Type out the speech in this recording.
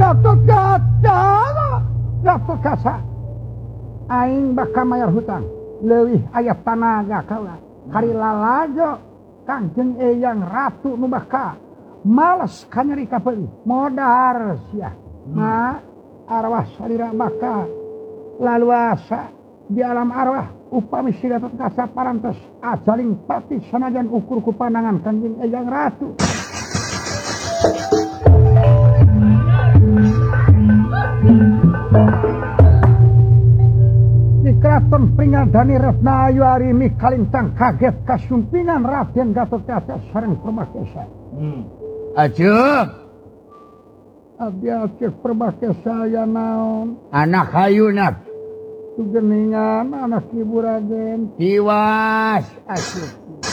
aing bakal mayar hutang leuwih aya tanaga kaula hari lalajo Kangjeng Eyang Ratu nu bakal males kanyeri kapeuli modar sia arwah salira bakal laluasa di alam arwah upami siga kasa parantos ajaling pati sanajan ukur ku pandangan Kangjeng Eyang Ratu. Di Kraton Pringadani Ratnayu ari mikalintang kaget kasumpingan Raden Gatotkaca sareng Purbakesa. Ajeuk. Abdi acek Purbakesa aya naon? Anak hayuna. Tugeningan anak ibu Raden. Tiwas asup.